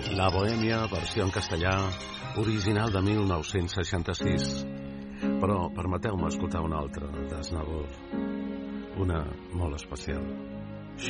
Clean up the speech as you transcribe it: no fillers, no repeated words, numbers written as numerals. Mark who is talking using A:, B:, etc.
A: La Bohèmia, versió en castellà, original de 1966. Però permeteu-me escoltar una altra d'Aznavour, una molt especial.